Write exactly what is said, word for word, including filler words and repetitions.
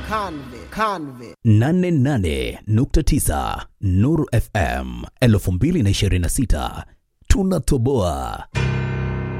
Kanve, Kanve. nane nane nukta tisa Nuru F M elfu mbili na ishirini na sita tunatoboa.